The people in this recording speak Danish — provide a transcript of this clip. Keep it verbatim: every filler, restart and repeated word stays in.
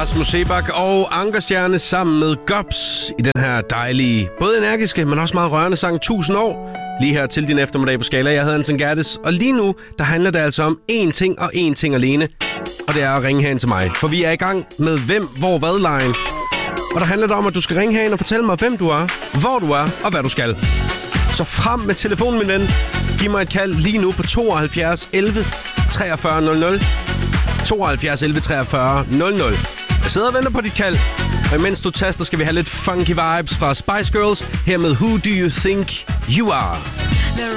Rasmus Seebach og Ankerstjerne sammen med Gobs i den her dejlige, både energiske, men også meget rørende sang tusind år. Lige her til din eftermiddag på Skala. Jeg hedder Anton Gerdes, og lige nu, der handler det altså om én ting og én ting alene. Og det er at ringe herind til mig. For vi er i gang med hvem, hvor, hvad-lejen. Og der handler det om, at du skal ringe herind og fortælle mig, hvem du er, hvor du er og hvad du skal. Så frem med telefonen, min ven. Giv mig et kald lige nu på tooghalvfjerds elleve treogfyrre nul nul. tooghalvfjerds elleve treogfyrre nul nul. Jeg sidder og venter på dit kald. Og imens du taster, skal vi have lidt funky vibes fra Spice Girls. Her med Who Do You Think You Are?